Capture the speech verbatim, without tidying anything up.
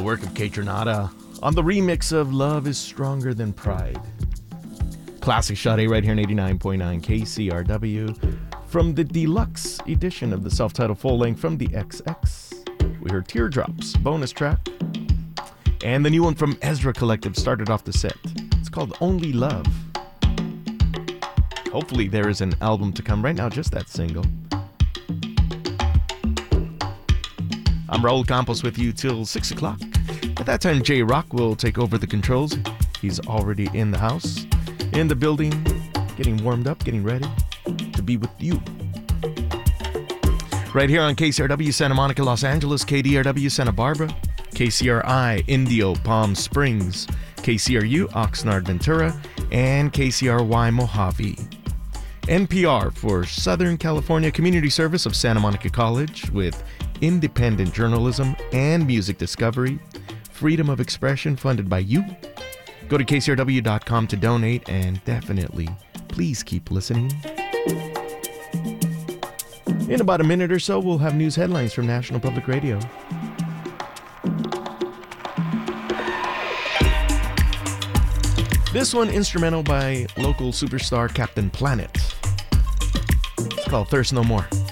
work of Kaytranada on the remix of Love is Stronger Than Pride. Classic Sade right here in eighty-nine point nine K C R W from the deluxe edition of the self-titled full-length from the X X. We heard Teardrops, bonus track. And the new one from Ezra Collective started off the set. It's called Only Love. Hopefully there is an album to come. Right now, just that single. I'm Raul Campos with you till six o'clock. At that time, J Rock will take over the controls. He's already in the house, in the building, getting warmed up, getting ready to be with you. Right here on K C R W Santa Monica, Los Angeles, K D R W Santa Barbara, K C R I Indio, Palm Springs, K C R U Oxnard, Ventura, and K C R Y Mojave. N P R for Southern California Community Service of Santa Monica College with independent journalism and music discovery, freedom of expression funded by you. Go to K C R W dot com to donate, and definitely, please keep listening. In about a minute or so, we'll have news headlines from National Public Radio. This one instrumental by local superstar Captain Planet. It's called Thirst No More.